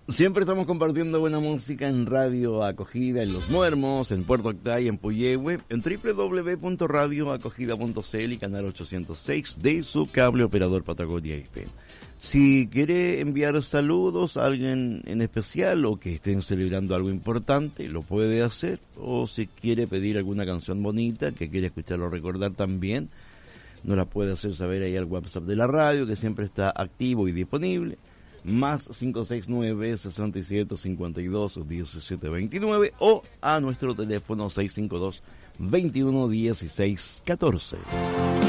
Siempre estamos compartiendo buena música en Radio Acogida, en Los Muermos, en Puerto Octay, en Puyehue, en www.radioacogida.cl y canal 806 de su cable operador Patagonia IP. Si quiere enviar saludos a alguien en especial o que estén celebrando algo importante, lo puede hacer. O si quiere pedir alguna canción bonita que quiere escuchar o recordar también, nos la puede hacer saber ahí al WhatsApp de la radio, que siempre está activo y disponible. Más 569-6752-1729 o a nuestro teléfono 652-211614.